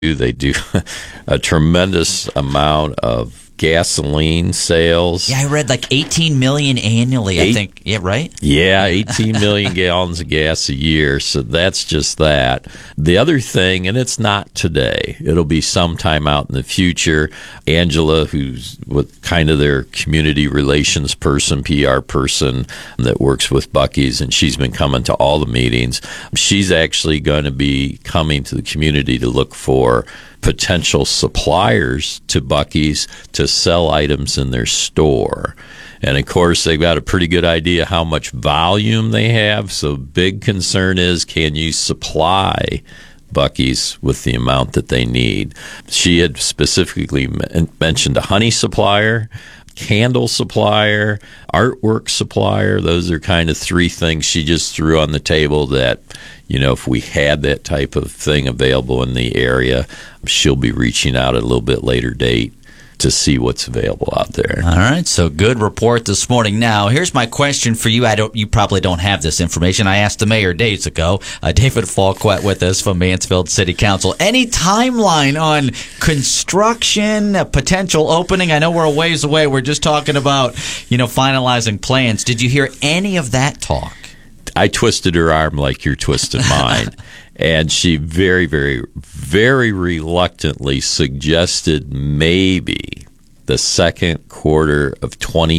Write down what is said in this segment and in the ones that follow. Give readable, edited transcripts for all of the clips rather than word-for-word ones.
They do a tremendous amount of gasoline sales. Yeah, I read like 18 million annually, I think. Yeah, right? Yeah, 18 million gallons of gas a year. So that's just that. The other thing, and it's not today, it'll be sometime out in the future. Angela, who's with kind of their community relations person, PR person that works with Buc-ee's, and she's been coming to all the meetings. She's actually going to be coming to the community to look for potential suppliers to Buc-ee's to sell items in their store. And of course, they've got a pretty good idea how much volume they have. So big concern is, can you supply Buc-ee's with the amount that they need? She had specifically mentioned a honey supplier, candle supplier, artwork supplier. Those are kind of three things she just threw on the table that, you know, if we had that type of thing available in the area, she'll be reaching out at a little bit later date to see what's available out there. All right, so good report this morning. Now, here's my question for you. You probably don't have this information. I asked the mayor days ago. David Falquette with us from Mansfield City Council. Any timeline on construction, potential opening? I know we're a ways away. We're just talking about, finalizing plans. Did you hear any of that talk? I twisted her arm like you're twisting mine. And she very, very, very reluctantly suggested maybe the second quarter of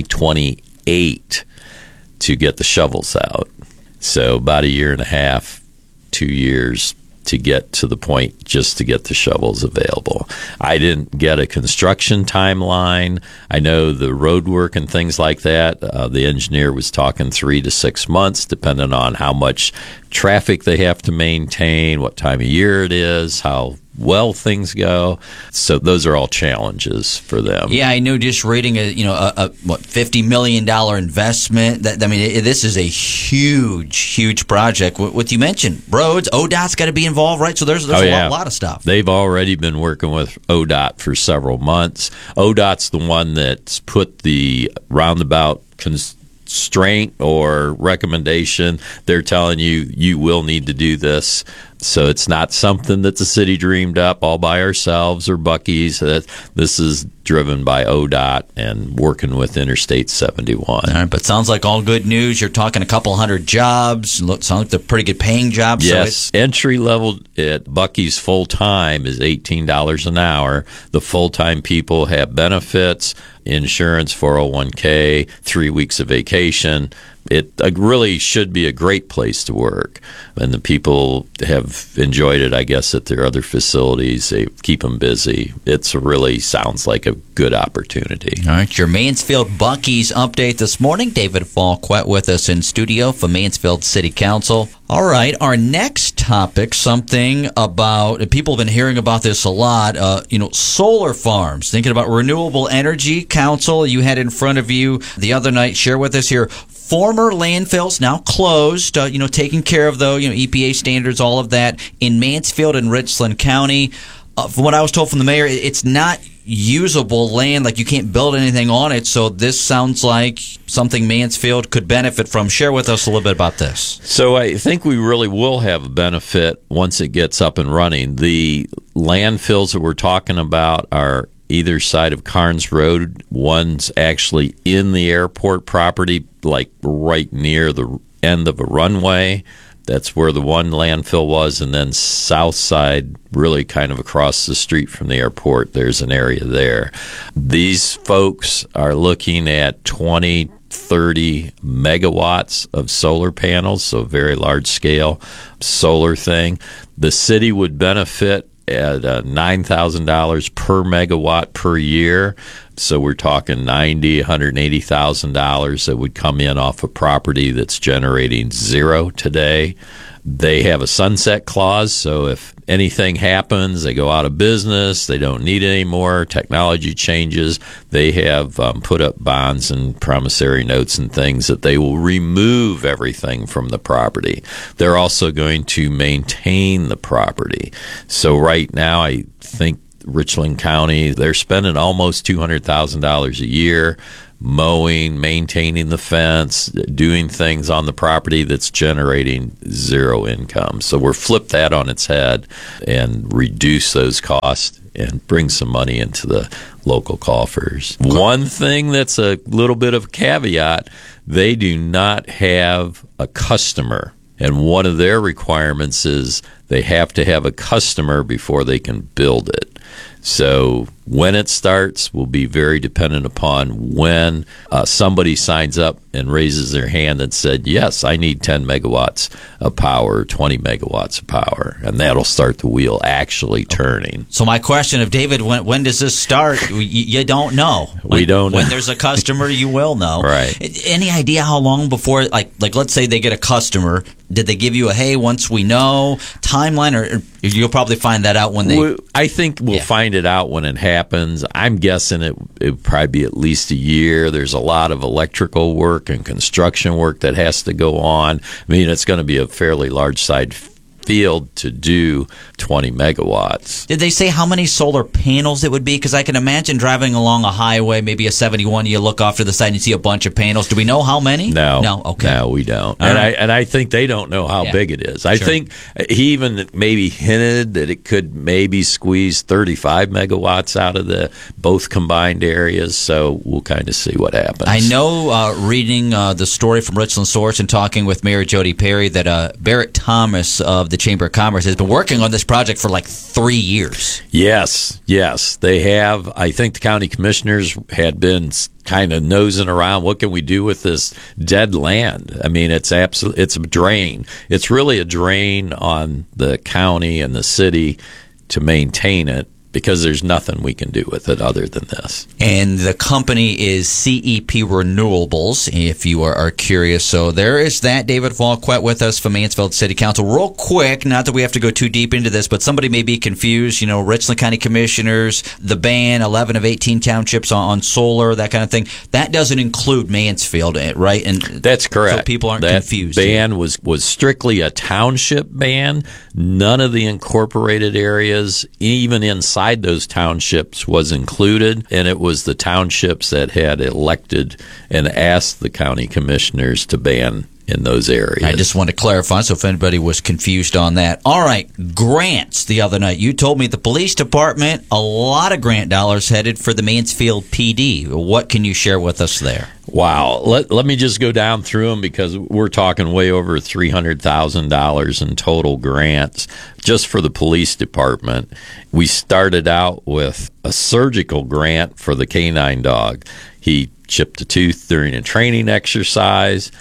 2028 to get the shovels out. So about a year and a half, 2 years to get to the point just to get the shovels available. I didn't get a construction timeline. I know the road work and things like that. The engineer was talking 3 to 6 months, depending on how much traffic they have to maintain, what time of year it is, how well things go. So those are all challenges for them. Yeah, I know. Just reading a $50 million investment. This is a huge project. What you mentioned, roads, ODOT's got to be involved, right? So there's a lot of stuff. They've already been working with ODOT for several months. ODOT's the one that's put the roundabout constraint or recommendation. They're telling you will need to do this. So it's not something that the city dreamed up all by ourselves or Buc-ee's. This is driven by ODOT and working with Interstate 71. All right, but sounds like all good news. You're talking a couple hundred jobs. Sounds like they're pretty good paying jobs. Yes, so entry level at Buc-ee's full-time is $18 an hour. The full-time people have benefits, insurance, 401k, 3 weeks of vacation. It really should be a great place to work, and the people have enjoyed it, I guess, at their other facilities. They keep them busy. It really sounds like a good opportunity. All right, your Mansfield Buc-ee's update this morning. David Falquette with us in studio from Mansfield City Council. All right, our next topic, something about, people have been hearing about this a lot, solar farms. Thinking about Renewable Energy Council you had in front of you the other night. Share with us here. Former landfills now closed, taken care of, though, EPA standards, all of that, in Mansfield and Richland County. From what I was told from the mayor, it's not usable land, like you can't build anything on it. So this sounds like something Mansfield could benefit from. Share with us a little bit about this. So I think we really will have a benefit once it gets up and running. The landfills that we're talking about are either side of Carnes Road. One's actually in the airport property, like right near the end of a runway. That's where the one landfill was. And then south side, really kind of across the street from the airport, there's an area there. These folks are looking at 20-30 megawatts of solar panels, so very large scale solar thing. The city would benefit at $9,000 per megawatt per year. So we're talking $180,000 that would come in off a property that's generating zero today. They have a sunset clause, so if anything happens, they go out of business, they don't need it anymore, technology changes, they have put up bonds and promissory notes and things that they will remove everything from the property. They're also going to maintain the property. So right now, I think Richland County, they're spending almost $200,000 a year mowing, maintaining the fence, doing things on the property that's generating zero income. So we're flip that on its head and reduce those costs and bring some money into the local coffers. One thing that's a little bit of a caveat, they do not have a customer. And one of their requirements is they have to have a customer before they can build it. So when it starts will be very dependent upon when somebody signs up and raises their hand and said, yes, I need 10 megawatts of power, 20 megawatts of power, and that'll start the wheel actually turning. So my question of David, when does this start? You don't know. We don't know. When there's a customer, you will know. Right. Any idea how long before, like let's say they get a customer, did they give you a, hey, once we know, timeline, or you'll probably find that out when they... I think we'll find it out when it happens. I'm guessing it would probably be at least a year. There's a lot of electrical work and construction work that has to go on. I mean, it's going to be a fairly large side field to do 20 megawatts. Did they say how many solar panels it would be? Because I can imagine driving along a highway, maybe a 71, you look off to the side and you see a bunch of panels. Do we know how many? No. Okay. No, we don't. All right. I think they don't know how big it is. I think he even maybe hinted that it could maybe squeeze 35 megawatts out of the both combined areas. So we'll kind of see what happens. I know reading the story from Richland Source and talking with Mayor Jody Perry that Barrett Thomas of the Chamber of Commerce has been working on this project for like 3 years. Yes, they have. I think the county commissioners had been kind of nosing around. What can we do with this dead land? I mean, it's a drain. It's really a drain on the county and the city to maintain it, because there's nothing we can do with it other than this. And the company is CEP Renewables, if you are curious. So there is that. David Falquette with us from Mansfield City Council. Real quick, not that we have to go too deep into this, but somebody may be confused. You know, Richland County Commissioners, the ban, 11 of 18 townships on solar, that kind of thing. That doesn't include Mansfield, right? And that's correct. So people aren't confused. That ban was strictly a township ban. None of the incorporated areas, even inside those townships, was included, and it was the townships that had elected and asked the county commissioners to ban in those areas. I just want to clarify, so if anybody was confused on that. All right, grants the other night. You told me the police department, a lot of grant dollars headed for the Mansfield PD. What can you share with us there? Wow. Let me just go down through them, because we're talking way over $300,000 in total grants just for the police department. We started out with a surgical grant for the canine dog. He chipped a tooth during a training exercise.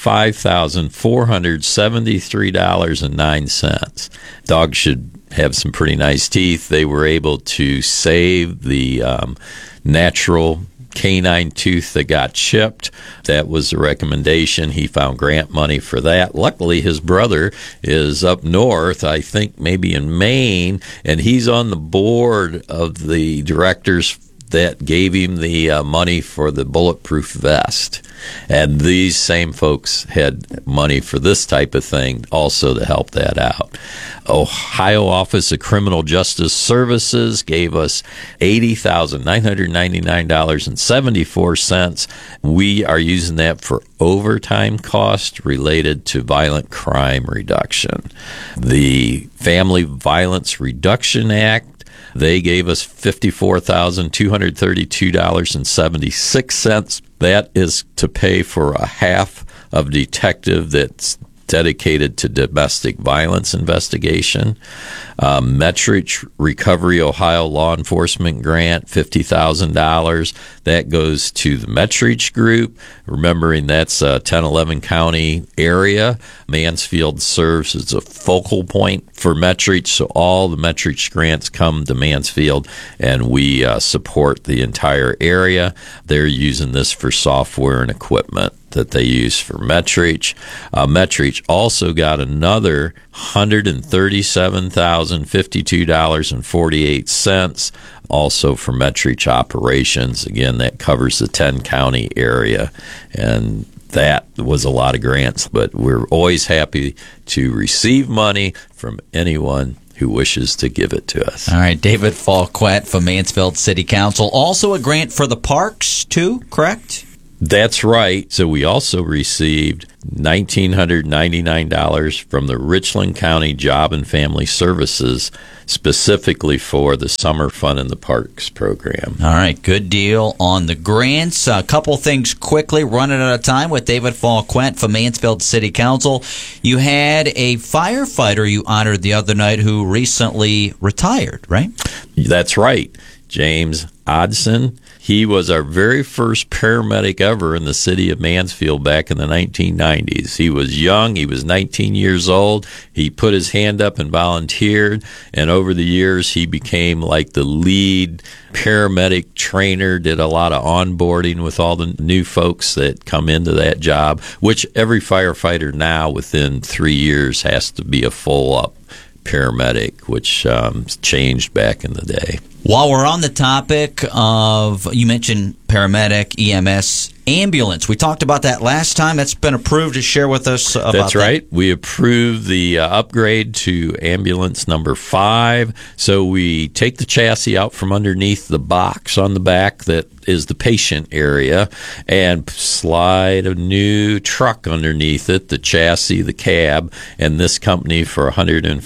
$5,473.09. Dogs should have some pretty nice teeth. They were able to save the natural canine tooth that got chipped. That was the recommendation. He found grant money for that. Luckily, his brother is up north, I think maybe in Maine, and he's on the board of the directors that gave him the money for the bulletproof vest. And these same folks had money for this type of thing also to help that out. Ohio Office of Criminal Justice Services gave us $80,999.74. We are using that for overtime costs related to violent crime reduction. The Family Violence Reduction Act, they gave us $54,232.76. That is to pay for a half of detective that's dedicated to domestic violence investigation. Metrich Recovery Ohio Law Enforcement Grant, $50,000. That goes to the Metrich Group. Remembering that's a 10-11 county area. Mansfield serves as a focal point for Metrich, so all the Metrich grants come to Mansfield, and we support the entire area. They're using this for software and equipment that they use for Metrich. Metrich also got another $137,052.48 also for Metrich operations. Again, that covers the 10-county area, and that was a lot of grants, but we're always happy to receive money from anyone who wishes to give it to us. All right, David Falquette from Mansfield City Council. Also a grant for the parks, too, correct? That's right. So we also received $1,999 from the Richland County Job and Family Services, specifically for the Summer Fun in the Parks program. All right, good deal on the grants. A couple things quickly, running out of time with David Falquette from Mansfield City Council. You had a firefighter you honored the other night who recently retired, right? That's right. James Odson. He was our very first paramedic ever in the city of Mansfield back in the 1990s. He was young. He was 19 years old. He put his hand up and volunteered. And over the years, he became like the lead paramedic trainer, did a lot of onboarding with all the new folks that come into that job, which every firefighter now within 3 years has to be a full-up paramedic, which changed back in the day. While we're on the topic of, you mentioned paramedic, EMS, ambulance. We talked about that last time. That's been approved. To share with us about That's right. that. We approved the upgrade to ambulance number 5. So we take the chassis out from underneath the box on the back that is the patient area and slide a new truck underneath it, the chassis, the cab, and this company for $140,000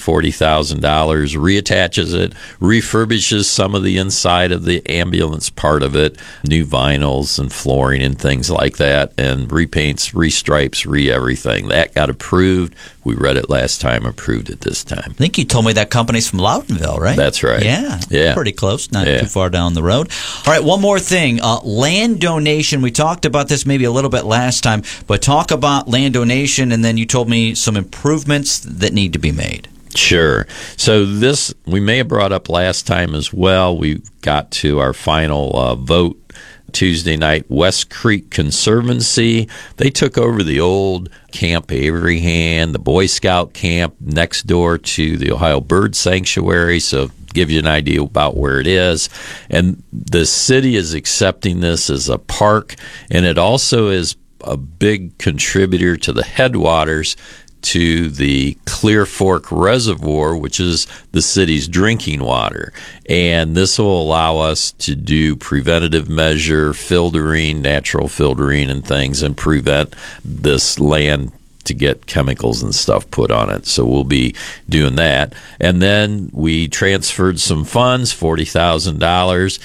reattaches it, refurbishes some of the inside of the ambulance part of it, new vinyls and flooring and things like that, and repaints, restripes, everything. That got approved. We read it last time, approved it this time. I think you told me that company's from Loudonville, right? That's right. Yeah. Pretty close, not too far down the road. All right, one more thing. Land donation. We talked about this maybe a little bit last time, but talk about land donation, and then you told me some improvements that need to be made. Sure. So this, we may have brought up last time as well. We got to our final vote Tuesday night. West Creek Conservancy, they took over the old Camp Averyhan, the Boy Scout camp next door to the Ohio Bird Sanctuary. So give you an idea about where it is. And the city is accepting this as a park, and it also is a big contributor to the headwaters to the Clear Fork Reservoir, which is the city's drinking water. And this will allow us to do preventative measure, filtering, natural filtering and things, and prevent this land to get chemicals and stuff put on it. So we'll be doing that. And then we transferred some funds, $40,000,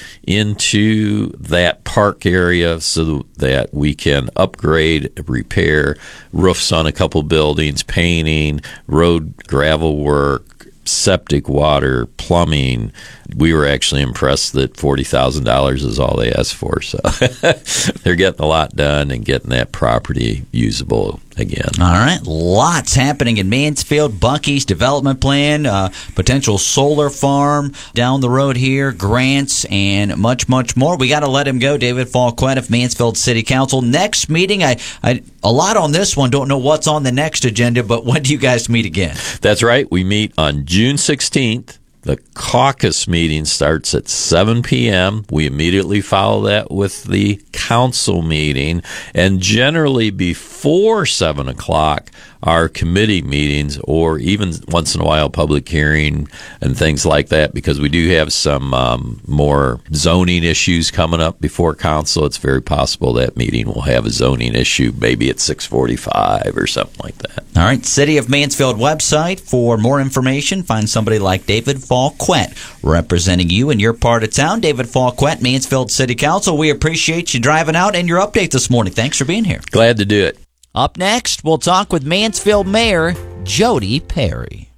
into that park area so that we can upgrade, repair roofs on a couple buildings, painting, road gravel work, septic water, plumbing. We were actually impressed that $40,000 is all they asked for. So they're getting a lot done and getting that property usable again. All right. Lots happening in Mansfield. Bucky's development plan, potential solar farm down the road here, grants, and much, much more. We got to let him go. David Falquette of Mansfield City Council. Next meeting, I a lot on this one. Don't know what's on the next agenda, but when do you guys meet again? That's right. We meet on June 16th. The caucus meeting starts at 7 p.m. We immediately follow that with the council meeting. And generally before 7 o'clock, our committee meetings, or even once in a while public hearing and things like that, because we do have some more zoning issues coming up before council. It's very possible that meeting will have a zoning issue maybe at 6:45 or something like that. All right. City of Mansfield website for more information. Find somebody like David Falquette representing you in your part of town. David Falquette, Mansfield City Council. We appreciate you driving out and your update this morning. Thanks for being here. Glad to do it. Up next, we'll talk with Mansfield Mayor Jody Perry.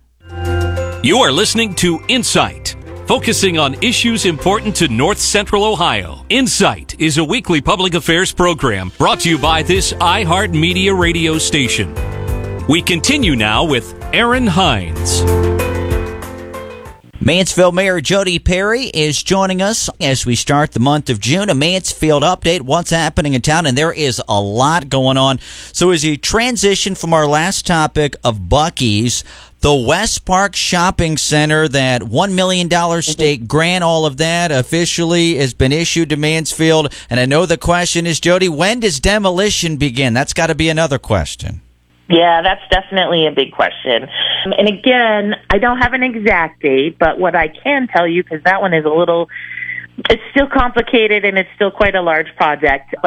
You are listening to Insight, focusing on issues important to North Central Ohio. Insight is a weekly public affairs program brought to you by this iHeartMedia radio station. We continue now with Aaron Hines. Mansfield Mayor Jody Perry is joining us as we start the month of June. A Mansfield update, what's happening in town, and there is a lot going on. So as you transition from our last topic of Bucky's, the West Park Shopping Center, that $1 million state grant, all of that officially has been issued to Mansfield. And I know the question is, Jody, when does demolition begin? That's got to be another question. Yeah, that's definitely a big question. And again, I don't have an exact date, but what I can tell you, because that one is it's still complicated and it's still quite a large project, but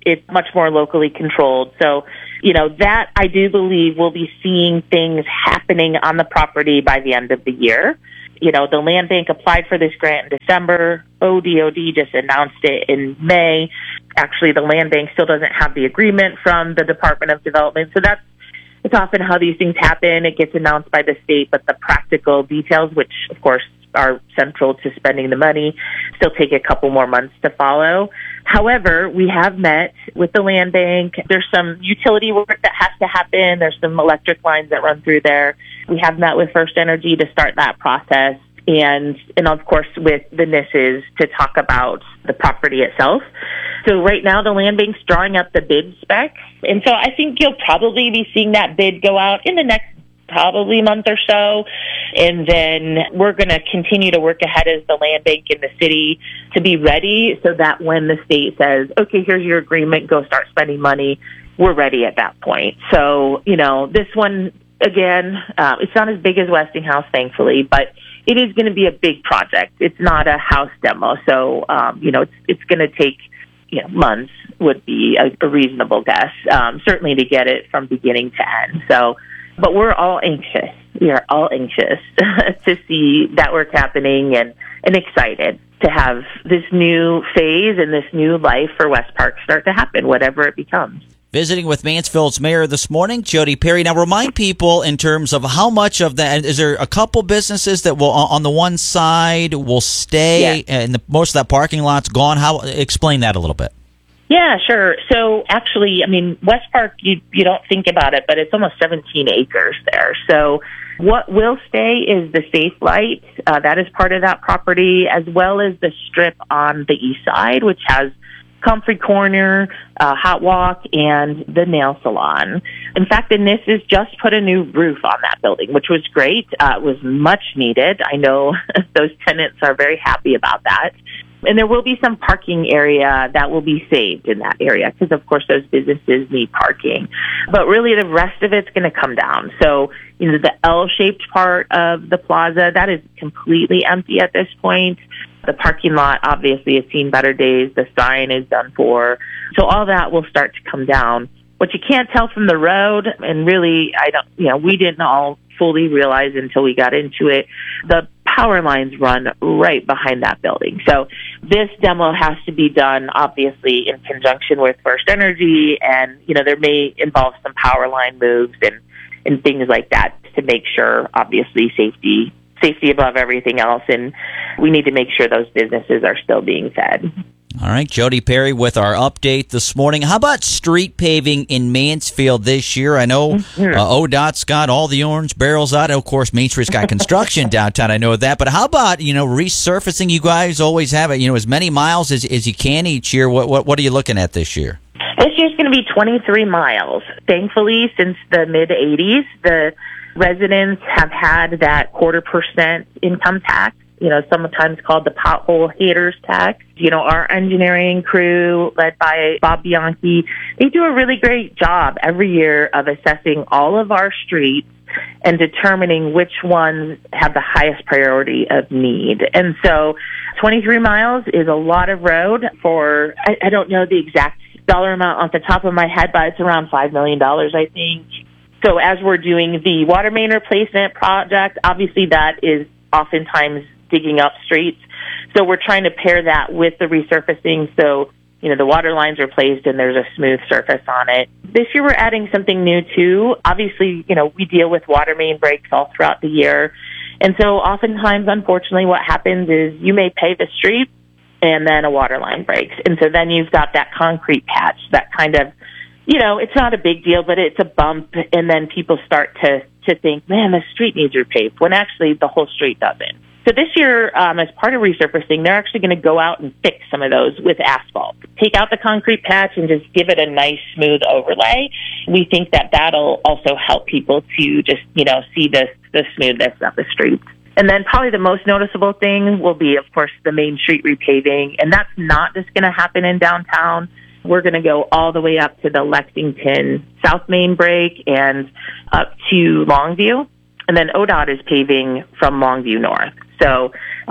it's much more locally controlled. So, that I do believe we'll be seeing things happening on the property by the end of the year. The land bank applied for this grant in December. ODOD just announced it in May. Actually, the land bank still doesn't have the agreement from the Department of Development. So it's often how these things happen. It gets announced by the state, but the practical details, which of course are central to spending the money, still take a couple more months to follow. However, we have met with the land bank. There's some utility work that has to happen. There's some electric lines that run through there. We have met with FirstEnergy to start that process, and of course with the NISs to talk about the property itself. So right now the land bank's drawing up the bid spec, and so I think you'll probably be seeing that bid go out in the next probably month or so, and then we're going to continue to work ahead as the land bank in the city to be ready so that when the state says, okay, here's your agreement, go start spending money, we're ready at that point. So, this one, again, it's not as big as Westinghouse, thankfully, but it is going to be a big project. It's not a house demo, so, it's going to take months would be a reasonable guess, certainly to get it from beginning to end. So, but we're all anxious. We are all anxious to see that work happening and excited to have this new phase and this new life for West Park start to happen, whatever it becomes. Visiting with Mansfield's mayor this morning, Jody Perry. Now, remind people in terms of how much of that, is there a couple businesses that will, on the one side, will stay and most of that parking lot's gone? Explain that a little bit. Yeah, sure. So actually, West Park, you don't think about it, but it's almost 17 acres there. So what will stay is the Safe Light. That is part of that property, as well as the strip on the east side, which has Comfrey Corner, Hot Walk, and the nail salon. In fact, the NISs just put a new roof on that building, which was great. It was much needed. I know those tenants are very happy about that. And there will be some parking area that will be saved in that area because, of course, those businesses need parking. But really, the rest of it's going to come down. So, the L-shaped part of the plaza, that is completely empty at this point. The parking lot, obviously, has seen better days. The sign is done for. So all that will start to come down. What you can't tell from the road, and really, we didn't all fully realize until we got into it, the power lines run right behind that building. So this demo has to be done, obviously, in conjunction with FirstEnergy, and, there may involve some power line moves and things like that to make sure, obviously, safety above everything else, and we need to make sure those businesses are still being fed. All right, Jody Perry with our update this morning. How about street paving in Mansfield this year? I know ODOT's got all the orange barrels out. Of course, Main Street's got construction downtown. I know that. But how about, resurfacing? You guys always have it, as many miles as you can each year. What are you looking at this year? This year's going to be 23 miles. Thankfully, since the mid-'80s, the residents have had that 0.25% income tax, sometimes called the pothole haters tax. Our engineering crew, led by Bob Bianchi, they do a really great job every year of assessing all of our streets and determining which ones have the highest priority of need. And so 23 miles is a lot of road for, I don't know the exact dollar amount off the top of my head, but it's around $5 million, I think. So as we're doing the water main replacement project, obviously that is oftentimes digging up streets. So we're trying to pair that with the resurfacing so, the water lines are replaced and there's a smooth surface on it. This year we're adding something new too. Obviously, we deal with water main breaks all throughout the year. And so oftentimes, unfortunately, what happens is you may pave a street and then a water line breaks. And so then you've got that concrete patch that kind of, it's not a big deal, but it's a bump, and then people start to think, man, the street needs repaved, when actually the whole street doesn't. So this year, as part of resurfacing, they're actually going to go out and fix some of those with asphalt. Take out the concrete patch and just give it a nice, smooth overlay. We think that that'll also help people to just, see the smoothness of the streets. And then probably the most noticeable thing will be, of course, the Main Street repaving, and that's not just going to happen in downtown. We're going to go all the way up to the Lexington South Main break and up to Longview. And then ODOT is paving from Longview North. So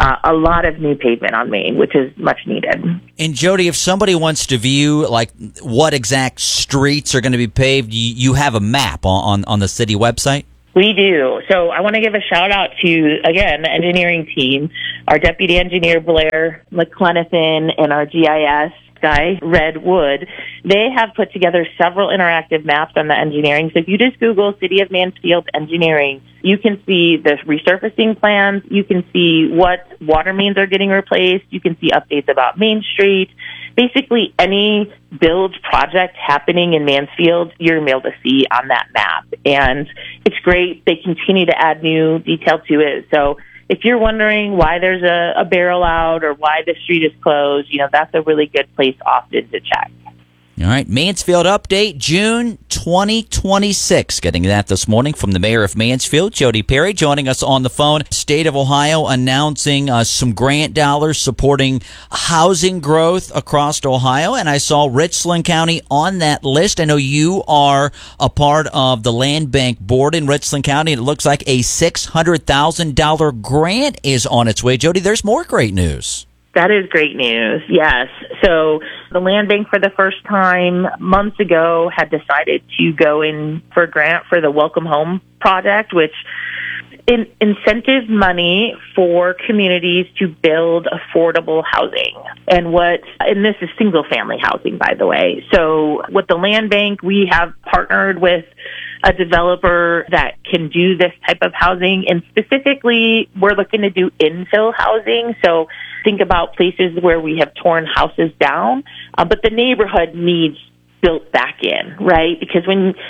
a lot of new pavement on Main, which is much needed. And Jody, if somebody wants to view like what exact streets are going to be paved, you have a map on the city website? We do. So I want to give a shout out to, again, the engineering team, our deputy engineer, Blair McClenathan, and our GIS guy, Red Wood. They have put together several interactive maps on the engineering. So if you just Google City of Mansfield Engineering, you can see the resurfacing plans. You can see what water mains are getting replaced. You can see updates about Main Street. Basically, any build project happening in Mansfield, you're going to be able to see on that map. And it's great. They continue to add new detail to it. So if you're wondering why there's a barrel out or why the street is closed, that's a really good place often to check. All right, Mansfield update, June 2026. Getting that this morning from the mayor of Mansfield, Jody Perry, joining us on the phone. State of Ohio announcing some grant dollars supporting housing growth across Ohio, and I saw Richland County on that list. I know you are a part of the Land Bank Board in Richland County, and it looks like a $600,000 grant is on its way. Jody, there's more great news. That is great news, yes. So the Land Bank for the first time months ago had decided to go in for a grant for the Welcome Home project, which incentive money for communities to build affordable housing. And this is single family housing, by the way. So with the Land Bank, we have partnered with a developer that can do this type of housing. And specifically, we're looking to do infill housing. So think about places where we have torn houses down, but the neighborhood needs built back in, right? Because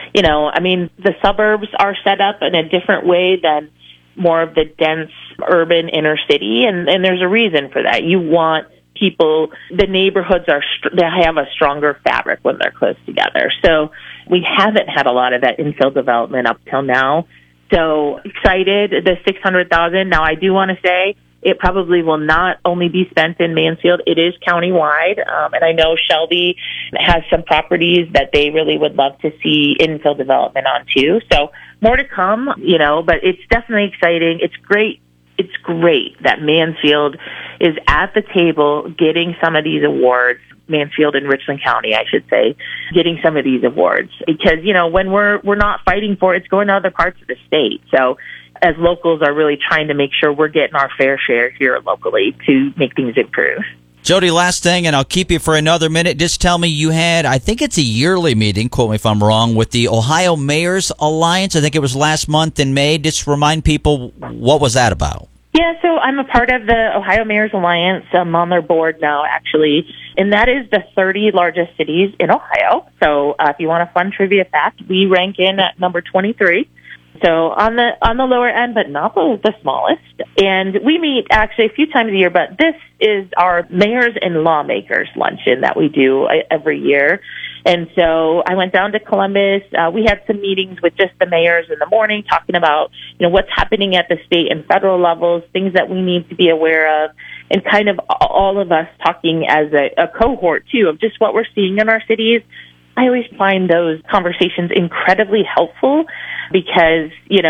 the suburbs are set up in a different way than more of the dense urban inner city, and there's a reason for that. You want people, the neighborhoods they have a stronger fabric when they're close together. So we haven't had a lot of that infill development up till now. So excited, the $600,000. Now I do want to say it probably will not only be spent in Mansfield. It is countywide. And I know Shelby has some properties that they really would love to see infill development on too. So more to come, but it's definitely exciting. It's great. It's great that Mansfield is at the table getting some of these awards. Mansfield and Richland County, I should say, getting some of these awards because, when we're not fighting for it, it's going to other parts of the state. So as locals are really trying to make sure we're getting our fair share here locally to make things improve. Jody, last thing, and I'll keep you for another minute. Just tell me, you had, I think it's a yearly meeting, quote me if I'm wrong, with the Ohio Mayors Alliance. I think it was last month in May. Just remind people, what was that about? Yeah, so I'm a part of the Ohio Mayors Alliance. I'm on their board now, actually, and that is the 30 largest cities in Ohio. So if you want a fun trivia fact, we rank in at number 23. So on the lower end, but not the smallest. And we meet actually a few times a year, but this is our mayors and lawmakers luncheon that we do every year. And so I went down to Columbus. We had some meetings with just the mayors in the morning talking about, what's happening at the state and federal levels, things that we need to be aware of, and kind of all of us talking as a cohort too of just what we're seeing in our cities. I always find those conversations incredibly helpful because,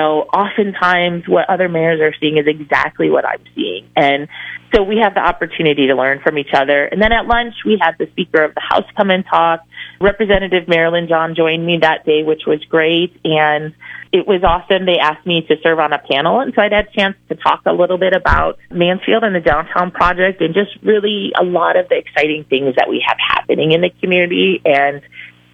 oftentimes what other mayors are seeing is exactly what I'm seeing. And so we have the opportunity to learn from each other. And then at lunch, we had the Speaker of the House come and talk. Representative Marilyn John joined me that day, which was great. And it was awesome. They asked me to serve on a panel. And so I'd had a chance to talk a little bit about Mansfield and the downtown project and just really a lot of the exciting things that we have happening in the community. And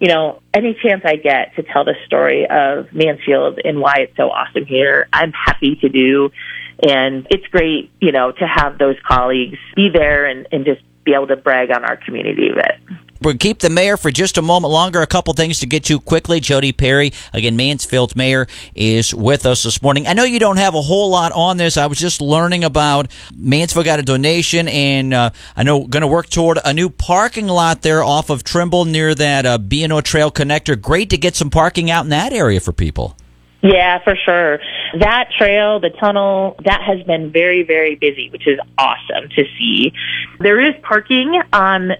any chance I get to tell the story of Mansfield and why it's so awesome here, I'm happy to do. And it's great, to have those colleagues be there and just be able to brag on our community a bit. We'll keep the mayor for just a moment longer. A couple things to get to quickly. Jody Perry, again, Mansfield's mayor, is with us this morning. I know you don't have a whole lot on this. I was just learning about Mansfield got a donation, and I know going to work toward a new parking lot there off of Trimble near that B&O Trail connector. Great to get some parking out in that area for people. Yeah, for sure. That trail, the tunnel, that has been very, very busy, which is awesome to see. There is parking on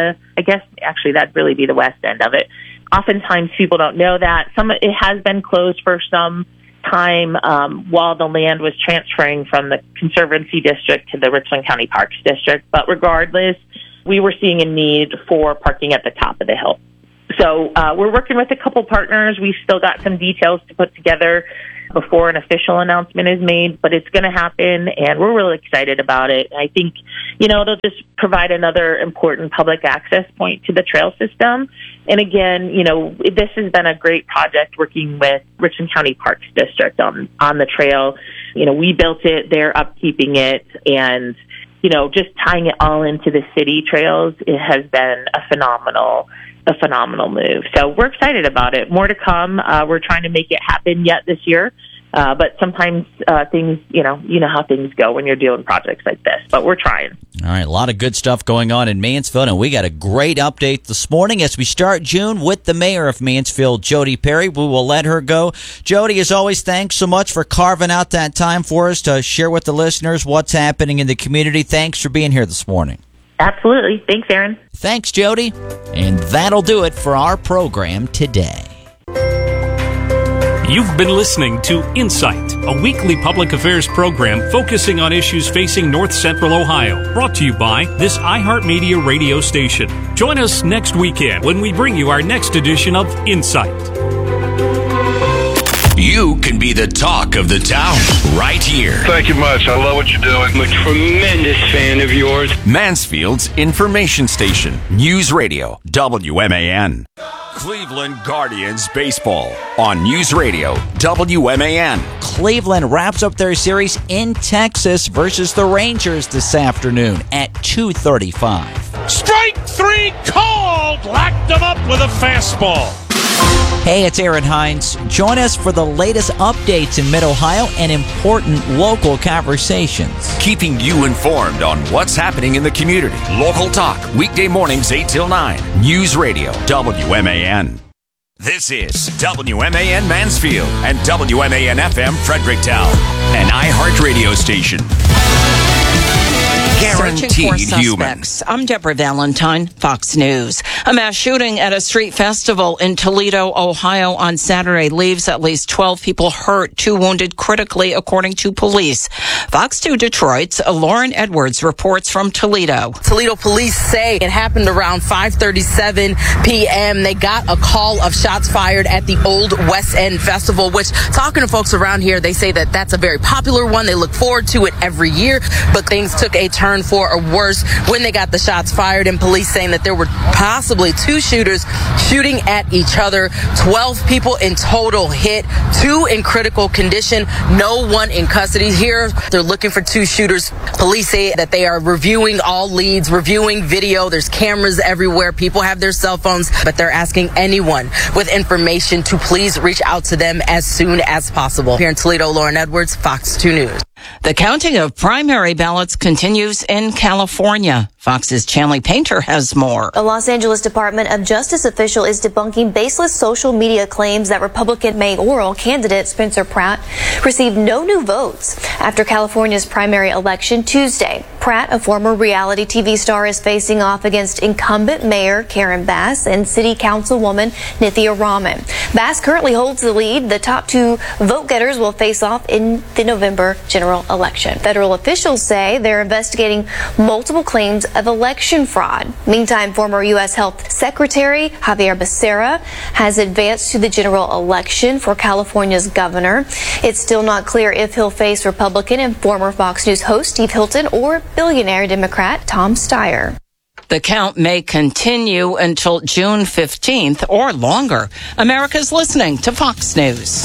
actually that'd really be the west end of it. Oftentimes people don't know that. It has been closed for some time while the land was transferring from the Conservancy District to the Richland County Parks District. But regardless, we were seeing a need for parking at the top of the hill. So we're working with a couple partners. We've still got some details to put together before an official announcement is made, but it's going to happen, and we're really excited about it. I think, it'll just provide another important public access point to the trail system. And again, this has been a great project working with Richland County Parks District on the trail. We built it, they're upkeeping it, and, just tying it all into the city trails, it has been a phenomenal move. So we're excited about it. More to come. We're trying to make it happen yet this year. But sometimes things, you know how things go when you're doing projects like this. But we're trying. All right, a lot of good stuff going on in Mansfield, and we got a great update this morning as we start June with the mayor of Mansfield, Jody Perry. We will let her go. Jody, as always, thanks so much for carving out that time for us to share with the listeners what's happening in the community. Thanks for being here this morning. Absolutely. Thanks, Aaron. Thanks, Jody. And that'll do it for our program today. You've been listening to Insight, a weekly public affairs program focusing on issues facing North Central Ohio, brought to you by this iHeartMedia radio station. Join us next weekend when we bring you our next edition of Insight. You can be the talk of the town right here. Thank you much. I love what you're doing. I'm a tremendous fan of yours. Mansfield's information station, News Radio, WMAN. Cleveland Guardians baseball on News Radio, WMAN. Cleveland wraps up their series in Texas versus the Rangers this afternoon at 2:35. Strike three called. Locked him up with a fastball. Hey, it's Aaron Hines. Join us for the latest updates in Mid-Ohio and important local conversations. Keeping you informed on what's happening in the community. Local talk, weekday mornings 8 till 9. News Radio, WMAN. This is WMAN Mansfield and WMAN FM Fredericktown, an iHeart radio station. Searching for Human. suspects. I'm Deborah Valentine, Fox News. A mass shooting at a street festival in Toledo, Ohio on Saturday leaves at least 12 people hurt, 2 wounded critically, according to police. Fox 2 Detroit's Lauren Edwards reports from Toledo. Toledo police say it happened around 5:37 p.m. They got a call of shots fired at the Old West End Festival, which, talking to folks around here, they say that that's a very popular one. They look forward to it every year, but things took a turn for a worse when they got the shots fired, and police saying that there were possibly 2 shooters shooting at each other. 12 people in total hit, 2 in critical condition, no one in custody. Here, they're looking for 2 shooters. Police say that they are reviewing all leads, reviewing video. There's cameras everywhere. People have their cell phones, but they're asking anyone with information to please reach out to them as soon as possible. Here in Toledo, Lauren Edwards, Fox 2 News. The counting of primary ballots continues in California. Fox's Chanley Painter has more. A Los Angeles Department of Justice official is debunking baseless social media claims that Republican mayoral candidate Spencer Pratt received no new votes after California's primary election Tuesday. Pratt, a former reality TV star, is facing off against incumbent Mayor Karen Bass and City Councilwoman Nithya Raman. Bass currently holds the lead. The top 2 vote-getters will face off in the November general election. Federal officials say they're investigating multiple claims of election fraud. Meantime, former U.S. Health Secretary Javier Becerra has advanced to the general election for California's governor. It's still not clear if he'll face Republican and former Fox News host Steve Hilton or billionaire Democrat Tom Steyer. The count may continue until June 15th or longer. America's listening to Fox News.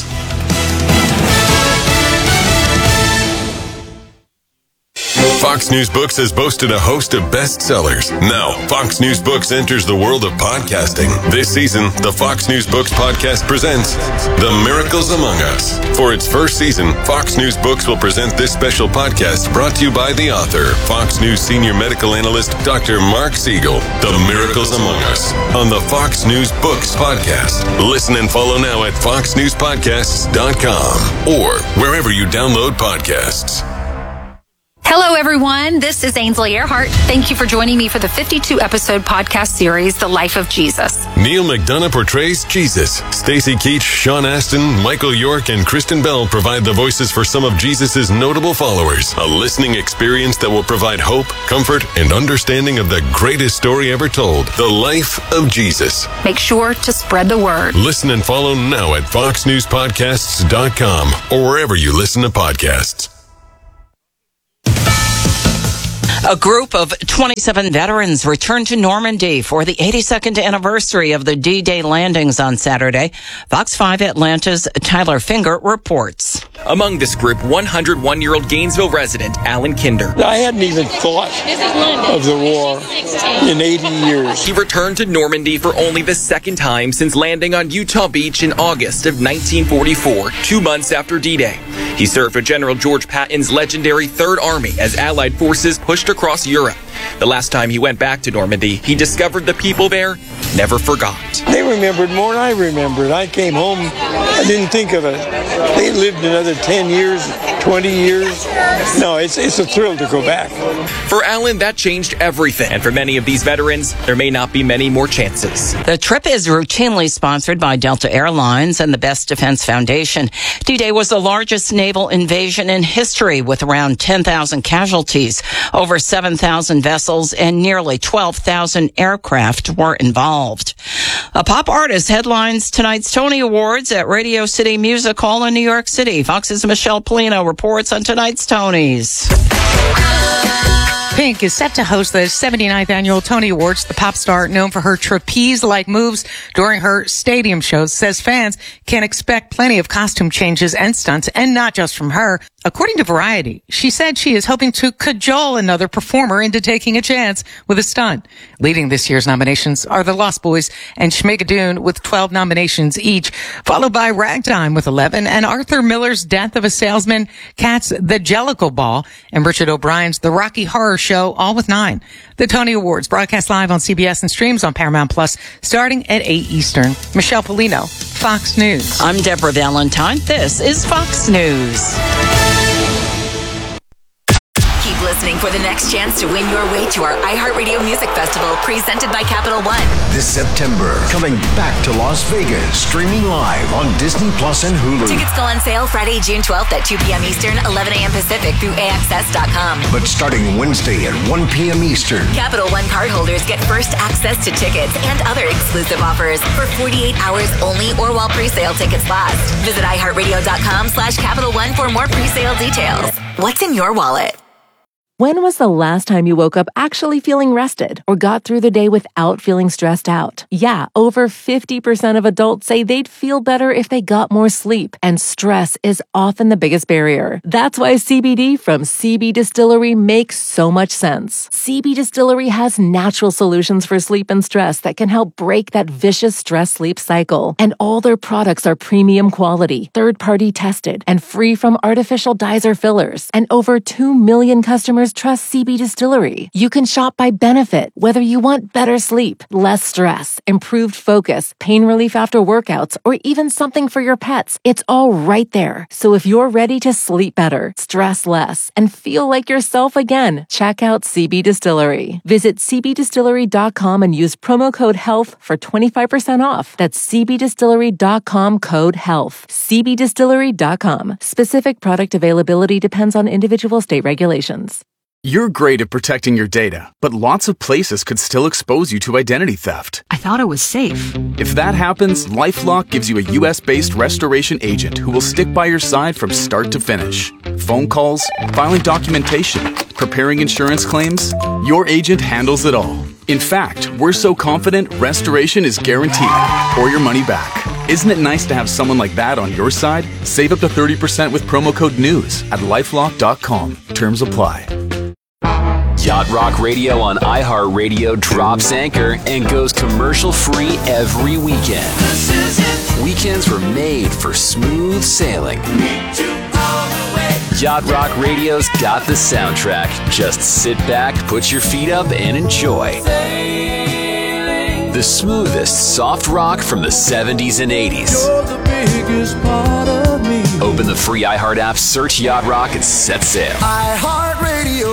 Fox News Books has boasted a host of bestsellers. Now, Fox News Books enters the world of podcasting. This season, the Fox News Books podcast presents The Miracles Among Us. For its first season, Fox News Books will present this special podcast brought to you by the author, Fox News senior medical analyst, Dr. Mark Siegel. The Miracles Among Us on the Fox News Books podcast. Listen and follow now at foxnewspodcasts.com or wherever you download podcasts. Hello, everyone. This is Ainsley Earhart. Thank you for joining me for the 52-episode podcast series, The Life of Jesus. Neil McDonough portrays Jesus. Stacey Keach, Sean Astin, Michael York, and Kristen Bell provide the voices for some of Jesus' notable followers. A listening experience that will provide hope, comfort, and understanding of the greatest story ever told, The Life of Jesus. Make sure to spread the word. Listen and follow now at foxnewspodcasts.com or wherever you listen to podcasts. A group of 27 veterans returned to Normandy for the 82nd anniversary of the D-Day landings on Saturday. Fox 5 Atlanta's Tyler Finger reports. Among this group, 101-year-old Gainesville resident Alan Kinder. I hadn't even thought of the war in 80 years. He returned to Normandy for only the second time since landing on Utah Beach in August of 1944, 2 months after D-Day. He served with General George Patton's legendary Third Army as Allied forces pushed across Europe. The last time he went back to Normandy, he discovered the people there never forgot. They remembered more than I remembered. I came home, I didn't think of it. They lived another 10 years, 20 years. No, it's a thrill to go back. For Alan, that changed everything. And for many of these veterans, there may not be many more chances. The trip is routinely sponsored by Delta Airlines and the Best Defense Foundation. D-Day was the largest naval invasion in history with around 10,000 casualties. Over 7,000 vessels and nearly 12,000 aircraft were involved. A pop artist headlines tonight's Tony Awards at Radio City Music Hall in New York City. Fox's Michelle Polino reports on tonight's Tonys. Pink is set to host the 79th annual Tony Awards. The pop star, known for her trapeze-like moves during her stadium shows, says fans can expect plenty of costume changes and stunts, and not just from her. According to Variety, she said she is hoping to cajole another performer into taking a chance with a stunt. Leading this year's nominations are the Lost Boys and Schmigadoon with 12 nominations each, followed by Ragtime with 11, and Arthur Miller's Death of a Salesman, Cats' The Jellicle Ball, and Richard O'Brien's The Rocky Horror Show, all with 9. The Tony Awards broadcast live on CBS and streams on Paramount Plus starting at 8 Eastern. Michelle Polino, Fox News. I'm Deborah Valentine. This is Fox News. Keep listening for the next chance to win your way to our iHeartRadio Music Festival presented by Capital One. This September, coming back to Las Vegas, streaming live on Disney Plus and Hulu. Tickets go on sale Friday, June 12th at 2 p.m. Eastern, 11 a.m. Pacific through AXS.com. But starting Wednesday at 1 p.m. Eastern. Capital One cardholders get first access to tickets and other exclusive offers for 48 hours only or while pre-sale tickets last. Visit iHeartRadio.com/Capital One for more pre-sale details. What's in your wallet? When was the last time you woke up actually feeling rested or got through the day without feeling stressed out? Yeah, over 50% of adults say they'd feel better if they got more sleep, and stress is often the biggest barrier. That's why CBD from CB Distillery makes so much sense. CB Distillery has natural solutions for sleep and stress that can help break that vicious stress-sleep cycle. And all their products are premium quality, third-party tested, and free from artificial dyes or fillers. And over 2 million customers trust CB Distillery. You can shop by benefit, whether you want better sleep, less stress, improved focus, pain relief after workouts, or even something for your pets. It's all right there. So if you're ready to sleep better, stress less, and feel like yourself again, check out CB Distillery. Visit cbdistillery.com and use promo code HEALTH for 25% off. That's cbdistillery.com code HEALTH. cbdistillery.com. Specific product availability depends on individual state regulations. You're great at protecting your data, but lots of places could still expose you to identity theft. I thought it was safe. If that happens, LifeLock gives you a U.S.-based restoration agent who will stick by your side from start to finish. Phone calls, filing documentation, preparing insurance claims, your agent handles it all. In fact, we're so confident restoration is guaranteed or your money back. Isn't it nice to have someone like that on your side? Save up to 30% with promo code NEWS at LifeLock.com. Terms apply. Yacht Rock Radio on iHeartRadio drops anchor and goes commercial-free every weekend. Weekends were made for smooth sailing. Yacht Rock Radio's got the soundtrack. Just sit back, put your feet up, and enjoy. The smoothest soft rock from the 70s and 80s. Open the free iHeart app, search Yacht Rock, and set sail. iHeartRadio.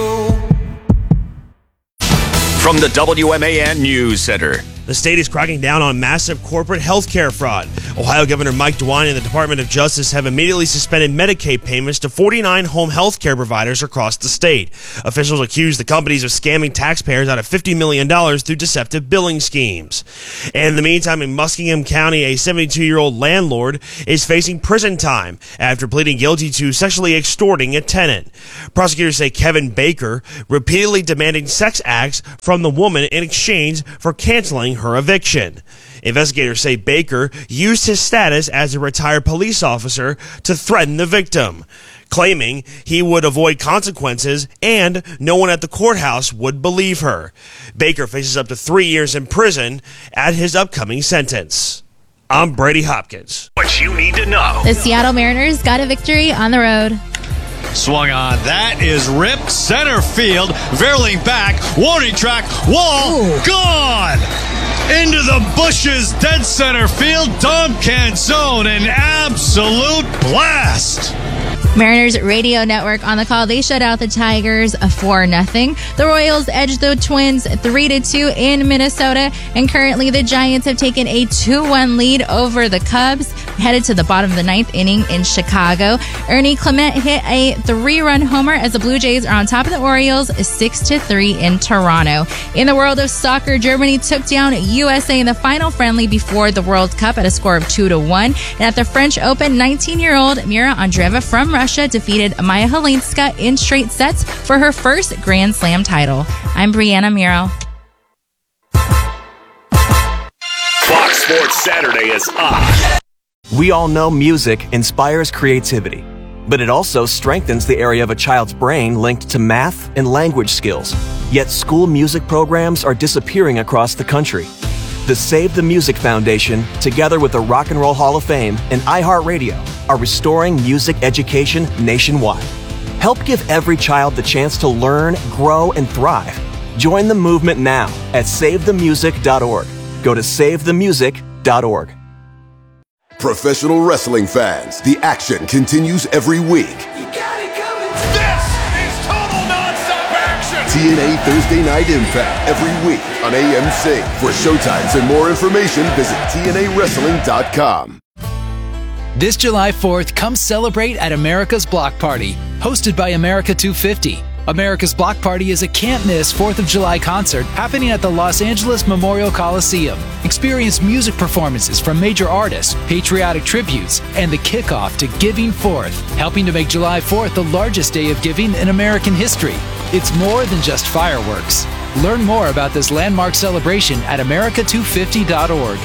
From the WMAN News Center. The state is cracking down on massive corporate health care fraud. Ohio Governor Mike DeWine and the Department of Justice have immediately suspended Medicaid payments to 49 home health care providers across the state. Officials accuse the companies of scamming taxpayers out of $50 million through deceptive billing schemes. And in the meantime, in Muskingum County, a 72-year-old landlord is facing prison time after pleading guilty to sexually extorting a tenant. Prosecutors say Kevin Baker repeatedly demanded sex acts from the woman in exchange for canceling her eviction. Investigators say Baker used his status as a retired police officer to threaten the victim, claiming he would avoid consequences and no one at the courthouse would believe her. Baker faces up to 3 years in prison at his upcoming sentence. I'm Brady Hopkins. What you need to know. The Seattle Mariners got a victory on the road. Swung on. That is ripped center field. Verling back. Warning track. Wall. Gone. Into the bushes. Dead center field. Dom Canzone. An absolute blast. Mariners Radio Network on the call. They shut out the Tigers 4-0. The Royals edged the Twins 3-2 in Minnesota. And currently the Giants have taken a 2-1 lead over the Cubs, headed to the bottom of the ninth inning in Chicago. Ernie Clement hit a 3-run homer as the Blue Jays are on top of the Orioles 6-3 in Toronto. In the world of soccer, Germany took down USA in the final friendly before the World Cup at a score of 2-1. And at the French Open, 19-year-old Mira Andreeva from Russia defeated Maya Halinska in straight sets for her first Grand Slam title. I'm Brianna Miro. Fox Sports Saturday is on. We all know music inspires creativity, but it also strengthens the area of a child's brain linked to math and language skills. Yet school music programs are disappearing across the country. The Save the Music Foundation, together with the Rock and Roll Hall of Fame and iHeartRadio, are restoring music education nationwide. Help give every child the chance to learn, grow, and thrive. Join the movement now at SaveTheMusic.org. Go to SaveTheMusic.org. Professional wrestling fans, the action continues every week. TNA Thursday Night Impact every week on AMC. For showtimes and more information, visit TNAWrestling.com. This July 4th, come celebrate at America's Block Party, hosted by America 250. America's Block Party is a can't-miss 4th of July concert happening at the Los Angeles Memorial Coliseum. Experience music performances from major artists, patriotic tributes, and the kickoff to Giving Forth, helping to make July 4th the largest day of giving in American history. It's more than just fireworks. Learn more about this landmark celebration at America250.org.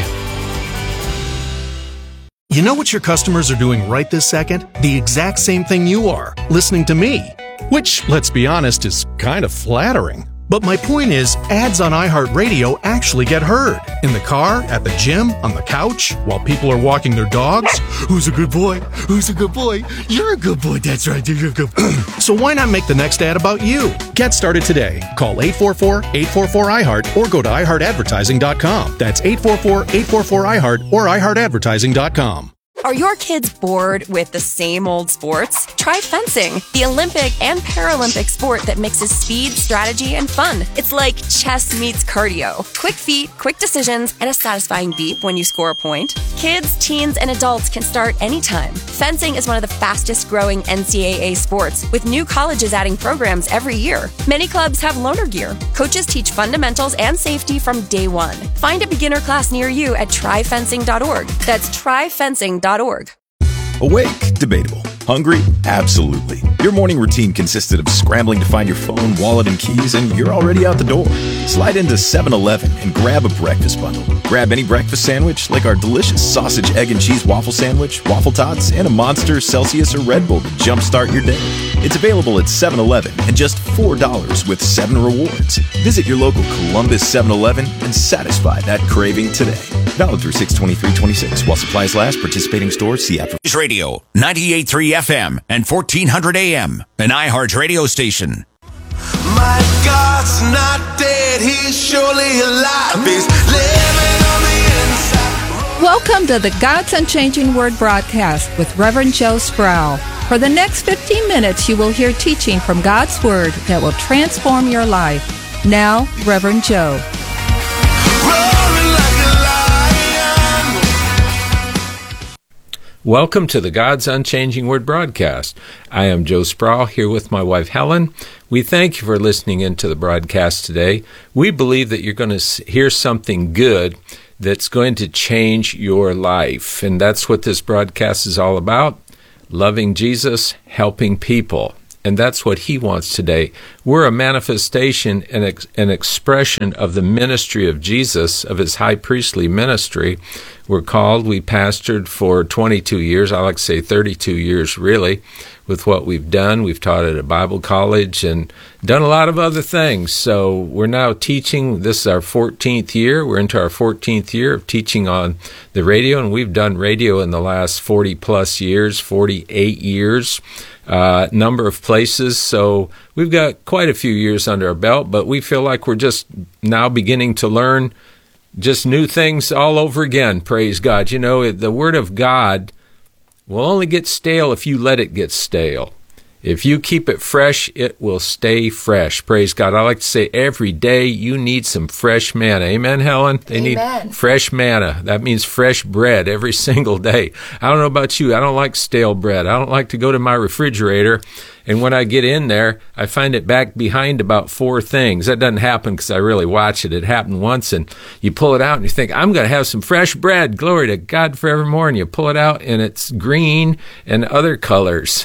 You know what your customers are doing right this second? The exact same thing you are, listening to me. Which, let's be honest, is kind of flattering. But my point is, ads on iHeartRadio actually get heard. In the car, at the gym, on the couch, while people are walking their dogs. Who's a good boy? Who's a good boy? You're a good boy, that's right, you're a good boy. So why not make the next ad about you? Get started today. Call 844-844-iHeart or go to iHeartAdvertising.com. That's 844-844-iHeart or iHeartAdvertising.com. Are your kids bored with the same old sports? Try fencing, the Olympic and Paralympic sport that mixes speed, strategy, and fun. It's like chess meets cardio. Quick feet, quick decisions, and a satisfying beep when you score a point. Kids, teens, and adults can start anytime. Fencing is one of the fastest growing NCAA sports, with new colleges adding programs every year. Many clubs have loaner gear. Coaches teach fundamentals and safety from day one. Find a beginner class near you at tryfencing.org. That's tryfencing.org. Awake? Debatable. Hungry? Absolutely. Your morning routine consisted of scrambling to find your phone, wallet, and keys, and you're already out the door. Slide into 7-Eleven and grab a breakfast bundle. Grab any breakfast sandwich, like our delicious sausage, egg, and cheese waffle sandwich, waffle tots, and a Monster, Celsius, or Red Bull to jumpstart your day. It's available at 7-Eleven and just $4 with 7 rewards. Visit your local Columbus 7-Eleven and satisfy that craving today. Valid through 6/23/26. While supplies last, participating stores see after. Radio 98.3 FM and 1400 AM, an iHeart radio station. My God's not dead, he's surely alive. He's living on the inside. Welcome to the God's Unchanging Word broadcast with Reverend Joe Sproul. For the next 15 minutes, you will hear teaching from God's Word that will transform your life. Now, Reverend Joe. Welcome to the God's Unchanging Word broadcast. I am Joe Sproul here with my wife Helen. We thank you for listening into the broadcast today. We believe that you're going to hear something good that's going to change your life. And that's what this broadcast is all about. Loving Jesus, helping people. And that's what he wants today. We're a manifestation and an expression of the ministry of Jesus, of his high priestly ministry. We pastored for 22 years, I like to say 32 years really, with what we've done. We've taught at a Bible college and done a lot of other things. So we're now teaching. This is our 14th year. We're into our 14th year of teaching on the radio, and we've done radio in the last 40 plus years, 48 years. Number of places, so we've got quite a few years under our belt, but we feel like we're just now beginning to learn just new things all over again, praise God. You know, the Word of God will only get stale if you let it get stale. If you keep it fresh, it will stay fresh. Praise God. I like to say every day you need some fresh manna. Amen, Helen? They need fresh manna. That means fresh bread every single day. I don't know about you. I don't like stale bread. I don't like to go to my refrigerator, and when I get in there, I find it back behind about 4 things. That doesn't happen because I really watch it. It happened once, and you pull it out, and you think, I'm going to have some fresh bread. Glory to God forevermore. And you pull it out, and it's green and other colors.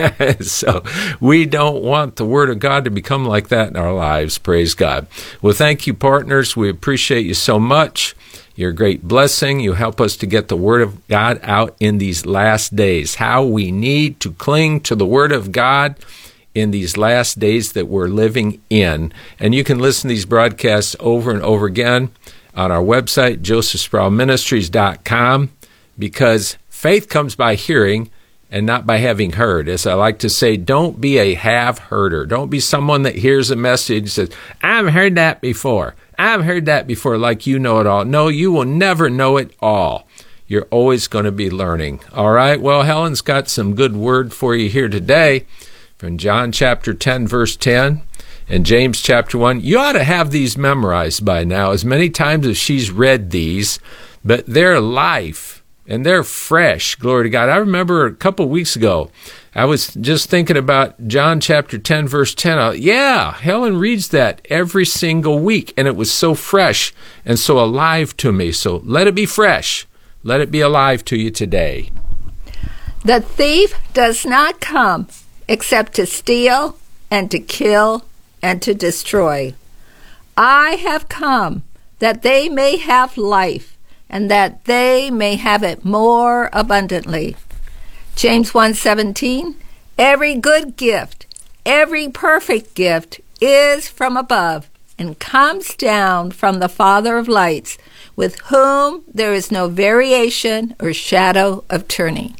So we don't want the Word of God to become like that in our lives. Praise God. Well, thank you, partners. We appreciate you so much. You're a great blessing. You help us to get the Word of God out in these last days. How we need to cling to the Word of God in these last days that we're living in. And you can listen to these broadcasts over and over again on our website, josephsproulministries.com, because faith comes by hearing and not by having heard. As I like to say, don't be a have-hearder. Don't be someone that hears a message and says, I've heard that before. I've heard that before, like you know it all. No, you will never know it all. You're always going to be learning. All right, well, Helen's got some good word for you here today from John chapter 10, verse 10, and James chapter 1. You ought to have these memorized by now, as many times as she's read these, but they're life, and they're fresh. Glory to God. I remember a couple weeks ago, I was just thinking about John chapter 10, verse 10. Helen reads that every single week, and it was so fresh and so alive to me. So let it be fresh. Let it be alive to you today. The thief does not come except to steal and to kill and to destroy. I have come that they may have life, and that they may have it more abundantly. James 1:17, every good gift, every perfect gift is from above and comes down from the Father of lights, with whom there is no variation or shadow of turning.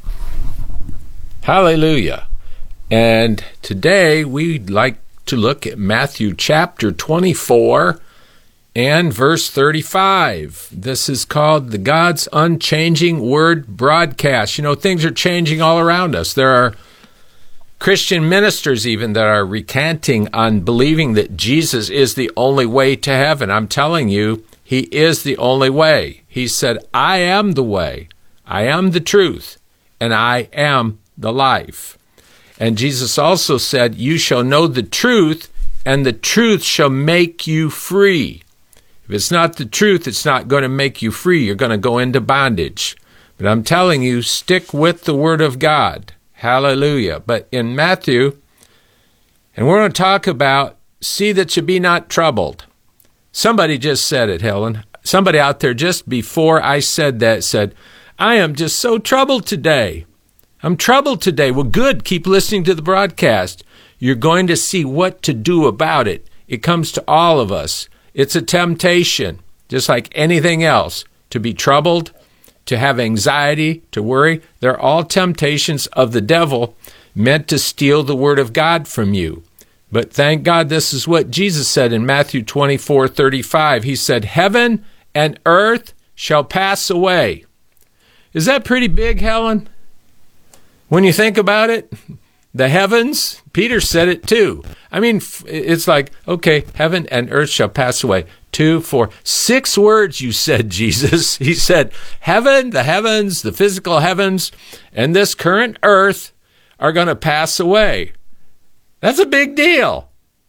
Hallelujah. And today we'd like to look at Matthew chapter 24 and verse 35. This is called the God's Unchanging Word broadcast. You know, things are changing all around us. There are Christian ministers even that are recanting on believing that Jesus is the only way to heaven. I'm telling you, he is the only way. He said, I am the way, I am the truth, and I am the life. And Jesus also said, you shall know the truth, and the truth shall make you free. If it's not the truth, it's not going to make you free. You're going to go into bondage. But I'm telling you, stick with the Word of God. Hallelujah. But in Matthew, and we're going to talk about, see that you be not troubled. Somebody just said it, Helen. Somebody out there just before I said that said, I am just so troubled today. I'm troubled today. Well, good. Keep listening to the broadcast. You're going to see what to do about it. It comes to all of us. It's a temptation, just like anything else, to be troubled, to have anxiety, to worry. They're all temptations of the devil meant to steal the Word of God from you. But thank God this is what Jesus said in Matthew 24:35. He said, heaven and earth shall pass away. Is that pretty big, Helen? When you think about it, the heavens, Peter said it too. I mean, it's like, okay, heaven and earth shall pass away. 2, 4, 6 words you said, Jesus. He said, heaven, the heavens, the physical heavens, and this current earth are going to pass away. That's a big deal.